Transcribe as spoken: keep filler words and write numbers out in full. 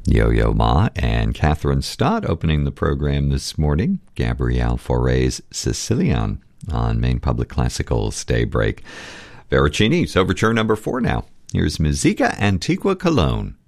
Yo-Yo Ma and Catherine Stott opening the program this morning. Gabrielle Fauré's Sicilian on Maine Public Classical's Daybreak. Veracini's Overture number four now. Here's Musica Antiqua Cologne.